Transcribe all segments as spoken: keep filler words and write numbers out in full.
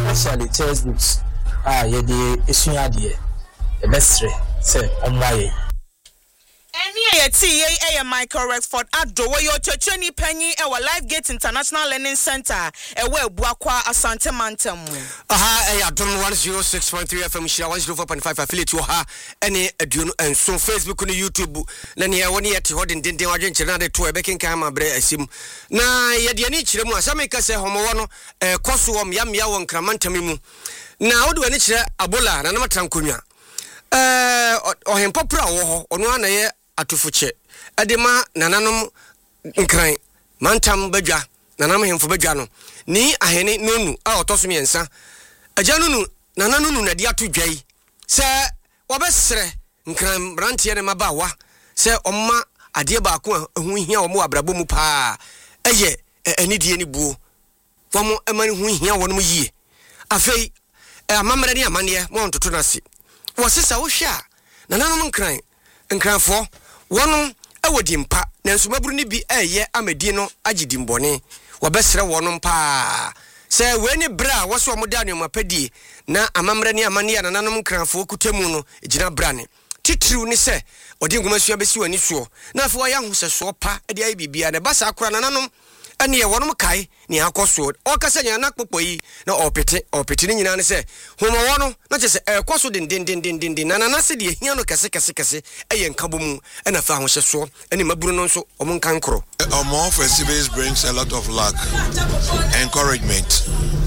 especially textbooks ah ye de esua de e bestre say omwaye Eni ye ti ye e Michael Rexford Ado wo yo checheni panyi e wa Life Gate International Learning Center e wa Ebuakwa Asante Mantam. Aha e Adom one oh six point three F M Shira one oh four point five affiliate wo ha ene aduonu enso Facebook ne YouTube na ne ye woni yete hodin denden wadwen kire na de to e bekenkan ma bre asim na ye de ani kire mu asame ka se homo no e koso wom ya mia won kramantam mu na wode wani kire abola na na matrankonwa eh ohempo pra wo ho ono na ye atufuche edema nananom nkran mantam badwa nanam hemfo badwa no ni ahene nonu a otosom yensa agya nonu nananonu na dia to dwai se wobesere nkran brantie ne mabawa se omma ade ba ko hu hia omo abrabo mu pa eye anidie ni buo fomo emani hu hia wonom yie afei amamre ne amane mo ntoto nase wo sesa wo hwa nananom nkran nkranfo wonom awodi mpa nanso maburu ni bi eye amadi no agidimbone wobesere wonom pa se we ni bra woso omoda ne mapadi na amamre ne amane ya nananom nkranfo kutemu no gina brane titiriw ni se odi ngoma sua besi wani suo na afo ya hoseso pa de ayi bibia ne basa akora nananom ane ye wonom kai ni akoso o kasa nya na kpokpo yi na opete opete ni nyina ne se homo wono na chese ekoso den den den den den na na se de hia no kase kase kase eye nkabomu na fa hohyeso ane maburu no nso omo nkankro. Omo festivals brings a lot of luck, encouragement.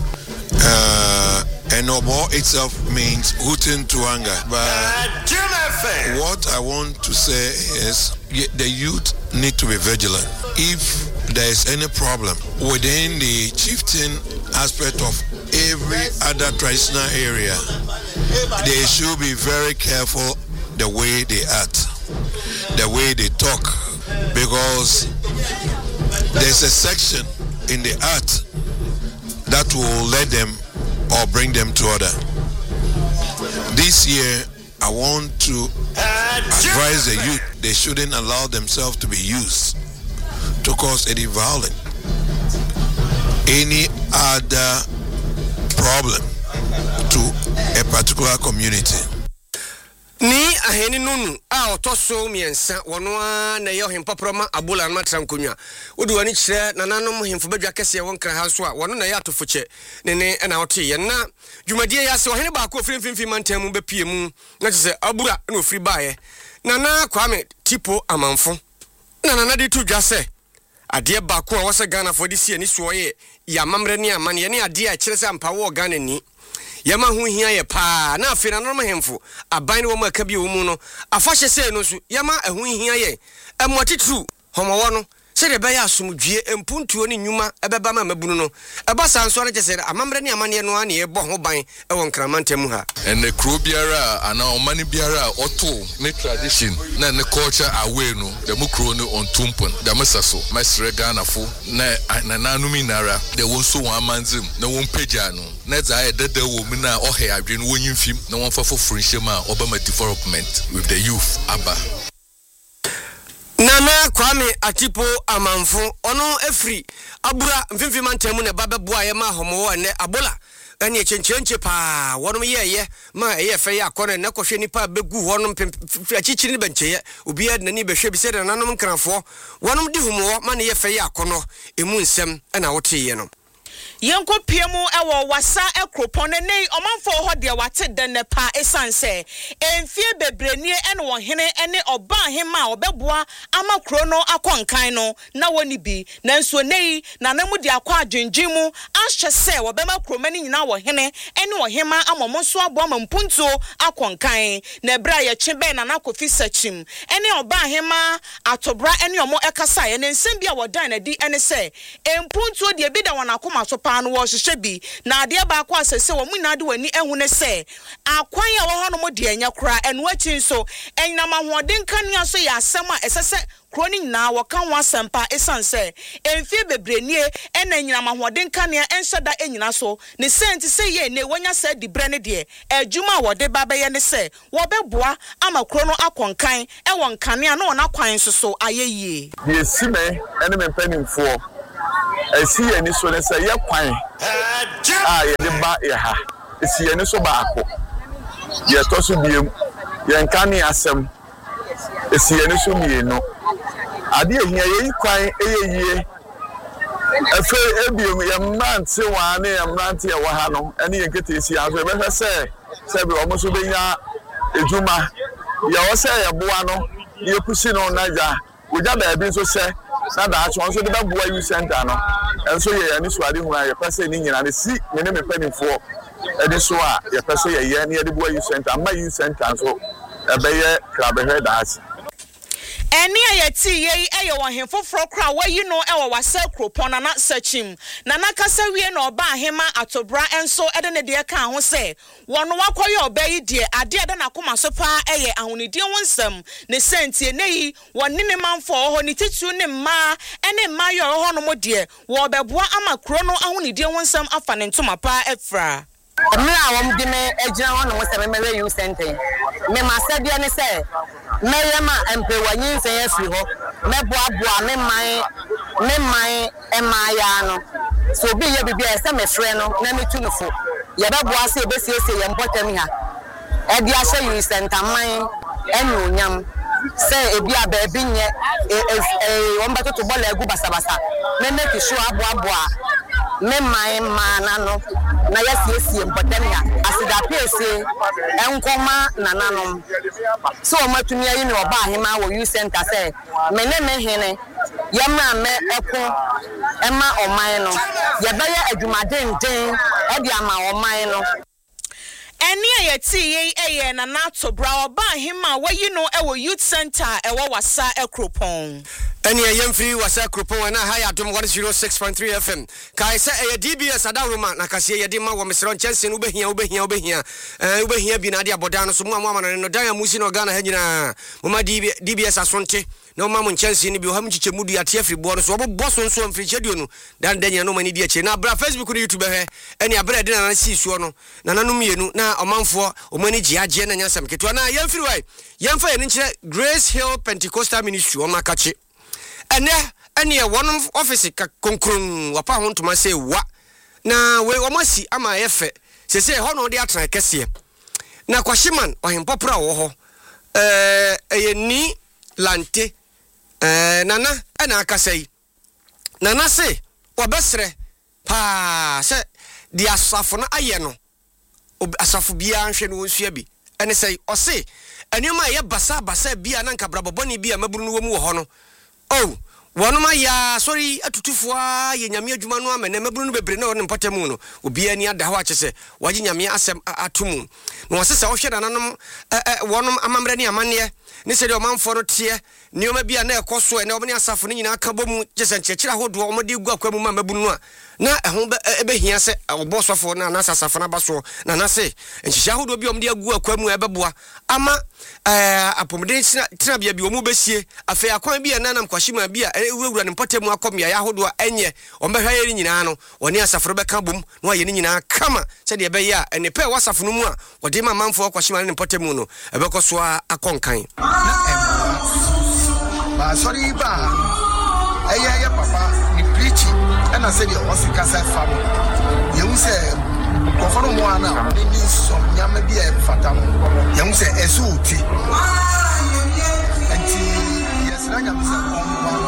Uh, and Omo itself means hooting to anger. But what I want to say is the youth need to be vigilant. If there is any problem within the chieftain aspect of every other traditional area, they should be very careful the way they act, the way they talk, because there's a section in the art that will let them or bring them to order. This year, I want to advise the youth they shouldn't allow themselves to be used to cause any violence, any other problem to a particular community. Ni aheni nunu a otoso miensa wono na ye hempoproma abola na matrankonwa wodi wani kire nananom hemfo badwa kese won kra ha so a wono na ye atofoche ne ne na wote ye na dwumadie ya se ohene ba ko frimfimfi mantam be pie mu na se abura na ofiri baaye nana Kwame tipo amanfo na nana de to dwa se ade ba ko a wose Ghana for this year ni so ye ya mamre ne amane ye ne ade a kire se ampa wo Ghana ni yama hu hia ye pa na afina no mahemfo aban wo maka bi wo mu no afahye se no so yama ahu hia ye emotitru homowo no se de be ya asomdwie empuntuo ni nyuma ebeba ma mabunu no eba sanso ne kese amamre ne amane no ane ye bo ho ban e won kramantam ha ene kro biara ana omani biara oto ne tradition na ne culture away no de mu kro no ontumpon de mesaso mesre Ghana fo na na nanumi nara de won so wan manzim na won pagya no na za e dede wo mu na ohe adwe no won yimfim na won fa fo friendship a obama development with the youth aba. Nana Kwame Atipo amanfo ono efri abura mfimfim antemu ne babeboa ye ma homo ne abola ene chenchenche pa wonom ye ye ma ye fe ya akone ne kohwe nipa begu wonom achichiri ne bencheye obi ad nani behwe bi se de nanom nkranfo wonom di humo ma ne ye fe ya akono emu nsem na wote ye no Yenko piemu ewo wasa ekropon ne omanfo ho de wate de ne pa esanse enfie bebrenie ene wo hene ene oba hema obeboa ama kro no akonkan no na woni bi nanso nei na namu de akwa adwenjimu ahye se wo bema kromani nyina wo hene ene wo hema amomo so abo ama mpuntuo akonkan na bra ye chebe na na kofi sachim ene oba hema atobra ene omo ekasa ye ne nsem bia wodan na di ene se empuntuo de bi da wona akoma so no wo hye bi na ade ba akwa asese wo mu na de wani ehu ne se akwan ya wo ho no mo de anya kra enu achi nso enyama hoden kan so ya asem a esese kroni na wo kan wa sempa esanse emfie bebrenie ena nyinama hoden kan ya enhyeda enyina so ne senti se ye ne wonya se di bre ne de adwuma wo de baba ye ne se wo beboa ama krono akonkan e won kan ya na wona kwan so so ayeyie ye sime ene mempanimfo esi yɛni so ne sɛ yɛ kwan a yɛde ba yɛ ha esi yɛni so baako yɛtɔ so biem yɛnka ne asɛm esi yɛni so mmienu ade ehia yɛyi kwan ɛyɛ yie efe ebiem yɛmrante wa ne yɛmrante ɛwɔ ha no ɛne yɛnkete esi aso yɛbɛhwɛ sɛ sɛ bi ɔmo so benya edwuma yɛwɔ sɛ yɛboa no yɛkusi no naja wogya baabi nso sɛ na daakye nso de bɛboa youth center no ɛnso yɛ yɛne so ade hu a yɛpɛ sɛ ne nyina ne si me ne me panimfoɔ ɛde so a yɛpɛ sɛ yɛyɛ ne yɛde boa youth center ama youth center nso ɛbɛyɛ krabɛhwɛ daakye Eni ayeti ye eye won hemfoforo kra wayi no e wo wasa kropon na na sachim na na kasa wie na oba ahema atobra enso ede ne de ka ho se wono wakoye obayi de ade ade na koma so pa eye ahonidie wonsam ne sentie neyi wonni ne manfo ho ne titu ne mma ene mma yo ho no mo de wo beboa ama kro no ahonidie wonsam afa ne ntoma pa efra me a wom de me agina ho no mo se me me youth center me ma sadia ne se me yema empewanyi nsen afiri ho me boa boa me man me man e ma ya no so bi ye bibia se me frɛ no na me tu no fo ye be boa se be siesie ye mpotam ha e dia hye youth center man enu onyam se ebi a ba bi nye e won ba to bola egu basabasa me make sure aboa boa me man mana no na yesiesie mpotam ha asida pese enkoma nananom so matumi ayi ne oba ahema wo youth center say me ne me hene yemra me eko ema oman no ye be ye adwumaden den e di ama oman no Eni ayeti ye eye na na tobra oba ahema wayi no e wo youth center e wo wasa ekropon Eni ayemfiri wasa ekropon na haya dom one oh six point three F M kai se e D B S adaruma na kase ye de ma wo mesro nkyɛnse no ubehia ubehia ubehia eh ubehia bi na de abodan no so mu amama no dan amusi no Ghana ha nyina mama D B S asonte na mama mo nkyɛnse ni bi ha mkyiche mudu ya te afiri bo no so obo so nso amfiri chedio no dan dan no mani di ache na bra Facebook no YouTube he eni abra de na si suo no na nanom mienu na omanfo omani gi agye na nyasam keto na yemfiri wai yemfa ye nkyere Grace Hill Pentecostal Ministry on makache ene ene ye one office ka konkron wapa ho ntoma se wa na we omasi ama yefe se se ho no de atra kese na kwahyeman ohempopra wo ho eh eye ni lante eh nana ana akasai nana se obesre pa se di asafo na aye no asafo bia nhwe no wonsua bi ene sei ose enuma ye basa basa bia na nkabraboboni bia maburu no wo mu ho no oh wonoma ya sorry atutufua ye nyame adwuma no amene maburu no bebre na won mpotemu no obi ani ada ho akyese waje nyame asem atomu no wose wo hwe dananom wonom amamre ne amane ne se de omanfo no tie nioma bia na ekoso ene obne asafo no nyina aka bomu kyese nkyekira hodo omode gu akwamu ma maburu no a na ehon ebe hia se obosofo na na asafo na baso na na se nkyekira hodo bi omde agu akwamu ebeboa ama eh apomde tina bia bi omu besie afa akwan bia na nam kwashima bia ewura ne mpotemu akomya ya hodo enye ombehwa ye nyina no woni asafo beka bom na waye nyina kama se de ebe ya ene pe wasafo no mu a wode ma manfo kwashima ne mpotemu no ebekoso akonkan ba sorry ba eye ye papa ni preach and I said o sika sa fam ye hu se ko fo no mo ana ni ni so nyama bi e fata mo ye hu se esu uti anti yes na nyama sa ko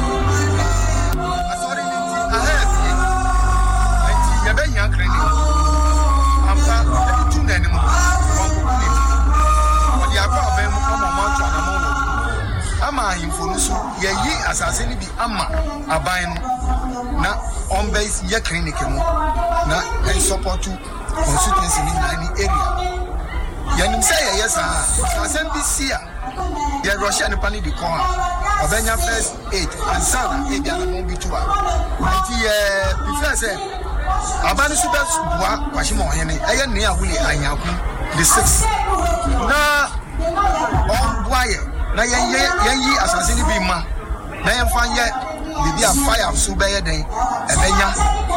sorry ni a he anti ye be nya kreni ampa tu na ni mo ko ko ni o di akwa be mo ko mo ma twa na mo ama info ye yi asase ni bi ama aban na on base ye clinic mu na en support constituency ni na ni area ye nim say ye yes ah asem bi sia ye Russia ni pani di ko ha obenya first aid and sana e dia na mo bi tu a nti ye prefer say aban su be bua kwashimo ohene eye ne ahuli anyaku the six na on boye na yen yen yi asase ni bi ma na yen fa ye bibi a fire so be ye den ebenya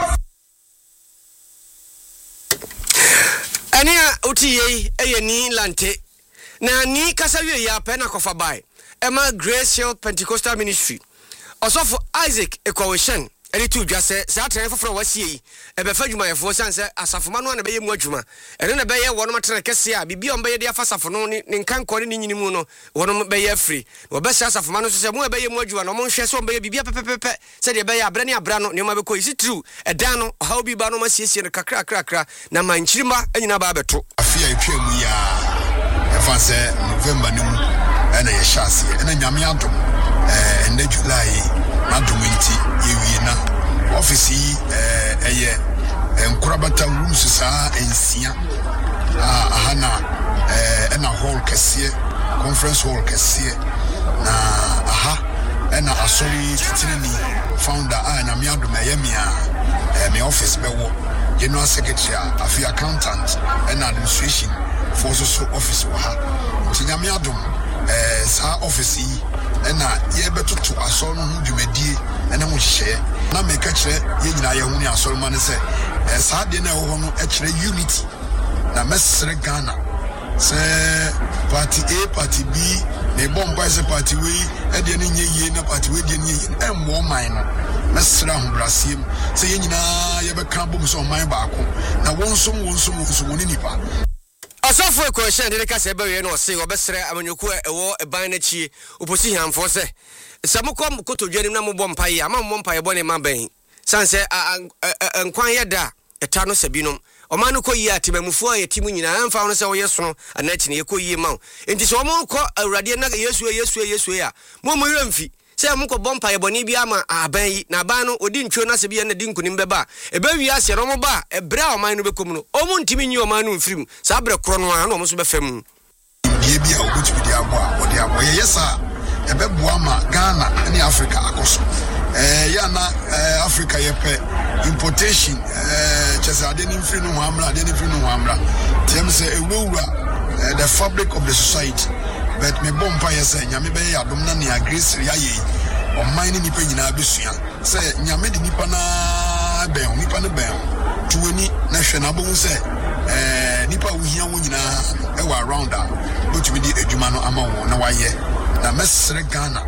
ania otiye eye ni lante na ni kasawe ya pe na kofa bai ema Grace Hill Pentecostal Ministry osofo Isaac Ekwaweshen Any two just say, Saturday for was ye, a befa my four sons, a Safamano and a bay mojuma, and then a bay one of my Cassia, be on bay their Fasafano, in Cancor in Nimuno, one of bay free, or best as of Manos, a more bay mojuma, no more shares on baby, pepe, said a bay, a brania brano, near Mabaco, is it true? A dano, how be Bano Massi and a crack crack, na my chimba and in a barbeto. I fear we are, if I say November noon, and a chassis, and a Yamiatum, and the July. Maduminti yewina office eh eye enkurabata rooms saa ensia ah hana eh na hall kese conference hall kese na aha na asori titini founder ah na miadum yemia eh me office bewo general secretary afi accountant and administration for so office wa ha tinyamiadum eh sa office ena ye betutu asoro no dwumadie ena ho hye na meka kire ye nyina ye hu ni asoro man se eh sa de na ho no e kire unity na mesre Ghana se party A party B ne bomba se party we e de ne nye na party we de ne ye emmo man no mesra ho brasiem se ye nyina ye beka bom so man baako na wonsom wonsom wonsom ni nipa Asafo question de ka se ba we no se obesere amanyoku ewo eban na chie oposi hanfo se samukom kotodwanim na mobom paye ama mobom paye bone ma ban sanse enkwan yeda eta no sabinom oma no koyi atemamufu aye timu nyina amfa no se wo yeso ana chi ne yekoyi ma enti so mo ko awurade na yesu yesu yesu ya mo mo yemfi se mo ko bompa ye boni bi ama aban yi na ban no odi ntwo na se bi na di nkunim beba e ba wi ase no mo ba e bra o man no bekom no o mo ntimi nyi o man no mfirim sa bre kro no na o mo so befam die bi a o gutu bi abo o de abo ye yesa e be boa ma Ghana ni Africa akoso eh ya na eh, Africa ye pe importation eh chesa de ni mfiri no amra de ni mfiri no amra tem se ewura the fabric of the society but me bompa ye say nyame be ya dom na ne agree ya ye o man ni nipa nyina besua say nyame de nipa na be nipa ne be tuweni na hwe na bo say eh nipa wo hia wo nyina e wa around that but we di adwuma no ama wo na wa ye na mesre Ghana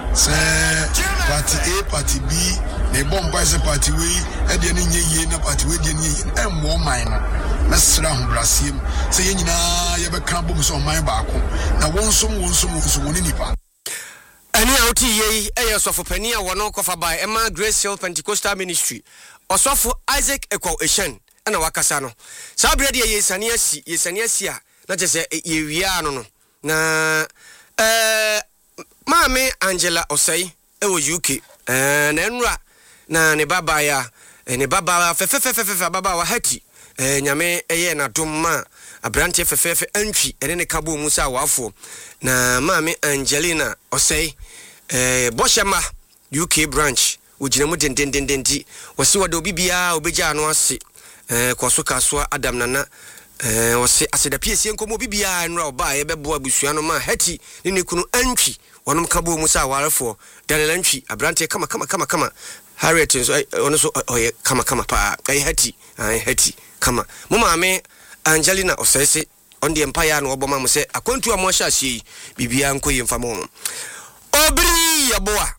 say party A party B ne bompa say party we e de ne nye ye na party we de nye ye e mo man no mesra ho brasiem say ye nyina ye be kan bom so man baako na wonsom wonsom wonsom ni nipa ani auti ye eya sofo pani a wono kofa by Emma Grace Hill Pentecostal Ministry osofo Isaac Ekwa Eshen na wakasa no sa brede ye sane asi ye sane asi a na chese ye wia no no na eh Mame Angela Osei ewo U K eh na enra na ne baba ya ne baba fefefefefe baba wa hati eh nyame eye na domma abrante fefefe antwi ene ne kabo mu sa wafo na Mame Angelina Osei eh Boshema U K branch ugina mu dendendendenti wasi wado bibia obeja no ase eh kwaso kaso Adam Nana eh wasi aseda piesie nkomo bibia enra oba ye bebo abusua no ma hati ne ne kunu antwi wonom kabo mu sa warefo Daniel antwi abrante kama kama kama kama Harriet so ono so oye kama kama pa ai hati ai hati kama mo maame Angelina Osese on the empire no oboma mo se akontu a mo hya hye bibia nkoyi mfa mo obri yaboa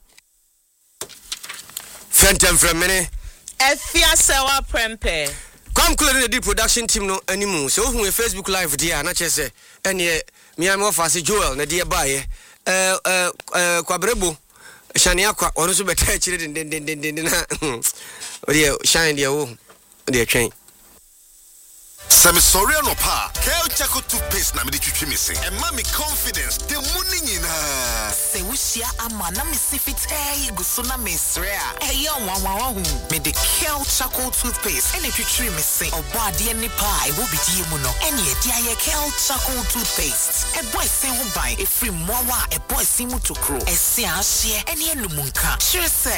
fentem from mene Efia sewa prempe come clear the production team no animu so hu Facebook live dia na chese ene mi am office Joel na dia bae eh eh kwabrebo shane akwa ono so beta chire den den den den na odi shine dia wo odi atwen Semi sorry no pa. Kel Chaco toothpaste na me di twitwi me se. E ma me confidence the money nyina. Se wushia ama na me sifite guso na me sre a. E yo wan wan hu. Me de Kel Chaco toothpaste ene twitwi me se. Obo ade ni pa e wo bidi mu no. Ene e dia ye Kel Chaco toothpaste. E boy se hu bai e free mowa e boy si mu to grow. E se a hye ene enumunka. Sure se